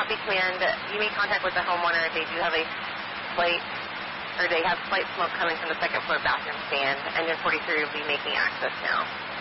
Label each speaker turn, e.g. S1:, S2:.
S1: copy command. You made contact with the homeowner. They do have they have slight smoke coming from the second floor bathroom stand. Engine 43 will be making access now.